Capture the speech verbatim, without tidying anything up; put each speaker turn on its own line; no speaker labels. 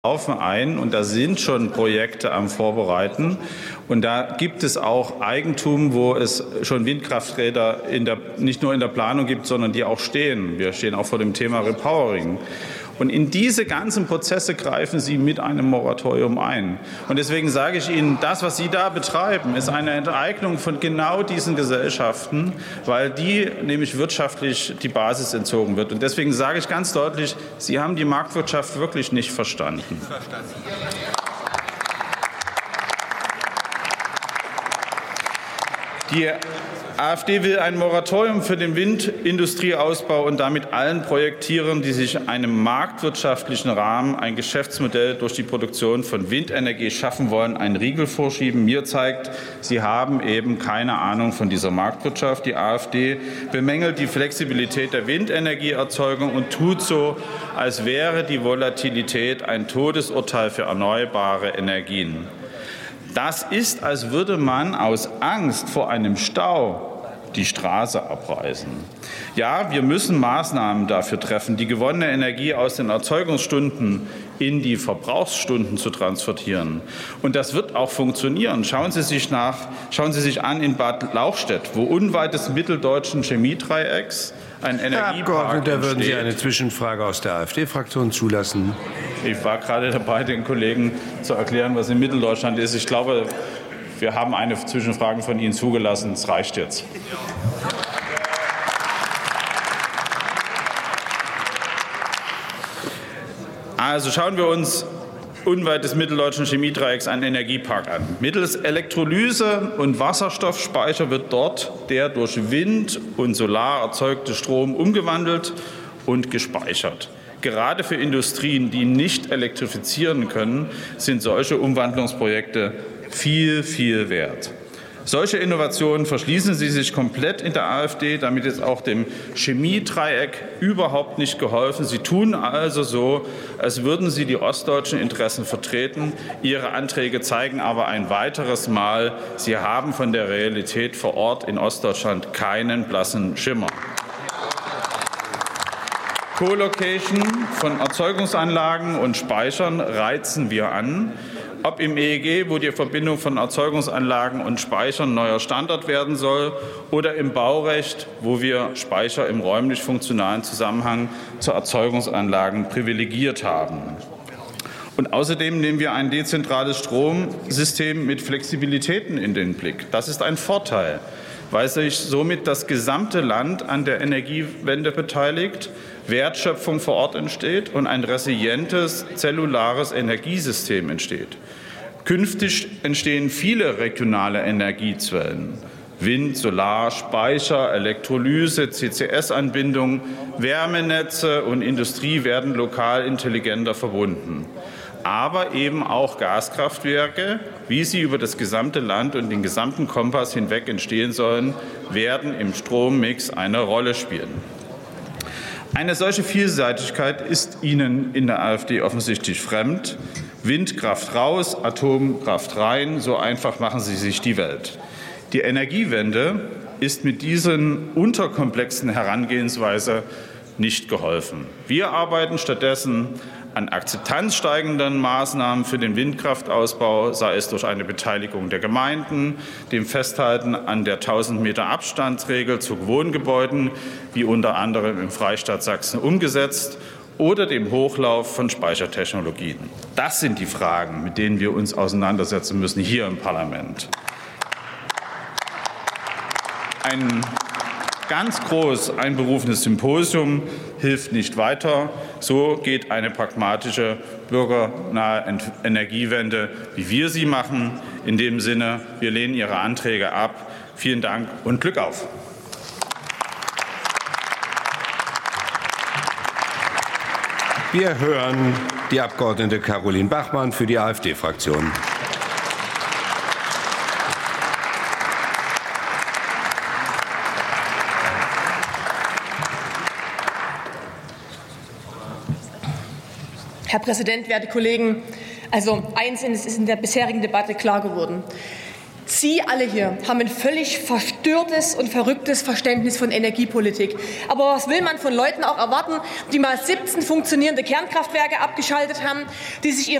laufen ein und da sind schon Projekte am Vorbereiten und da gibt es auch Eigentum, wo es schon Windkrafträder in der, nicht nur in der Planung gibt, sondern die auch stehen. Wir stehen auch vor dem Thema Repowering. Und in diese ganzen Prozesse greifen Sie mit einem Moratorium ein. Und deswegen sage ich Ihnen, das, was Sie da betreiben, ist eine Enteignung von genau diesen Gesellschaften, weil die nämlich wirtschaftlich die Basis entzogen wird. Und deswegen sage ich ganz deutlich, Sie haben die Marktwirtschaft wirklich nicht verstanden. Die AfD will ein Moratorium für den Windindustrieausbau und damit allen Projektierern, die sich einem marktwirtschaftlichen Rahmen ein Geschäftsmodell durch die Produktion von Windenergie schaffen wollen, einen Riegel vorschieben. Mir zeigt, Sie haben eben keine Ahnung von dieser Marktwirtschaft. Die AfD bemängelt die Flexibilität der Windenergieerzeugung und tut so, als wäre die Volatilität ein Todesurteil für erneuerbare Energien. Das ist, als würde man aus Angst vor einem Stau die Straße abreißen. Ja, wir müssen Maßnahmen dafür treffen, die gewonnene Energie aus den Erzeugungsstunden in die Verbrauchsstunden zu transportieren. Und das wird auch funktionieren. Schauen Sie sich, nach, schauen Sie sich an in Bad Lauchstädt, wo unweit des mitteldeutschen Chemiedreiecks ein Energiepark
Herr Abgeordneter,
entsteht.
würden Sie eine Zwischenfrage aus der AfD-Fraktion zulassen?
Ich war gerade dabei, den Kollegen zu erklären, was in Mitteldeutschland ist. Ich glaube, wir haben eine Zwischenfrage von Ihnen zugelassen. Es reicht jetzt. Also schauen wir uns unweit des mitteldeutschen Chemiedreiecks einen Energiepark an. Mittels Elektrolyse und Wasserstoffspeicher wird dort der durch Wind und Solar erzeugte Strom umgewandelt und gespeichert. Gerade für Industrien, die nicht elektrifizieren können, sind solche Umwandlungsprojekte viel, viel wert. Solche Innovationen verschließen Sie sich komplett in der AfD. Damit ist auch dem Chemiedreieck überhaupt nicht geholfen. Sie tun also so, als würden Sie die ostdeutschen Interessen vertreten. Ihre Anträge zeigen aber ein weiteres Mal, Sie haben von der Realität vor Ort in Ostdeutschland keinen blassen Schimmer. Co-Location von Erzeugungsanlagen und Speichern reizen wir an. Ob im E E G, wo die Verbindung von Erzeugungsanlagen und Speichern neuer Standard werden soll, oder im Baurecht, wo wir Speicher im räumlich-funktionalen Zusammenhang zu Erzeugungsanlagen privilegiert haben. Und außerdem nehmen wir ein dezentrales Stromsystem mit Flexibilitäten in den Blick. Das ist ein Vorteil, weil sich somit das gesamte Land an der Energiewende beteiligt, Wertschöpfung vor Ort entsteht und ein resilientes zellulares Energiesystem entsteht. Künftig entstehen viele regionale Energiezellen. Wind, Solar, Speicher, Elektrolyse, C C S-Anbindung, Wärmenetze und Industrie werden lokal intelligenter verbunden. Aber eben auch Gaskraftwerke, wie sie über das gesamte Land und den gesamten Kompass hinweg entstehen sollen, werden im Strommix eine Rolle spielen. Eine solche Vielseitigkeit ist Ihnen in der AfD offensichtlich fremd. Windkraft raus, Atomkraft rein, so einfach machen Sie sich die Welt. Die Energiewende ist mit diesen unterkomplexen Herangehensweise nicht geholfen. Wir arbeiten stattdessen an akzeptanzsteigenden Maßnahmen für den Windkraftausbau, sei es durch eine Beteiligung der Gemeinden, dem Festhalten an der tausend Meter Abstandsregel zu Wohngebäuden, wie unter anderem im Freistaat Sachsen umgesetzt, oder dem Hochlauf von Speichertechnologien. Das sind die Fragen, mit denen wir uns auseinandersetzen müssen hier im Parlament. Ein ganz groß einberufenes Symposium hilft nicht weiter. So geht eine pragmatische, bürgernahe Energiewende, wie wir sie machen. In dem Sinne, wir lehnen Ihre Anträge ab. Vielen Dank und Glück auf.
Wir hören die Abgeordnete Caroline Bachmann für die AfD-Fraktion.
Herr Präsident, werte Kollegen! Also eins ist in der bisherigen Debatte klar geworden. Sie alle hier haben ein völlig verstörtes und verrücktes Verständnis von Energiepolitik. Aber was will man von Leuten auch erwarten, die mal siebzehn funktionierende Kernkraftwerke abgeschaltet haben, die sich ihre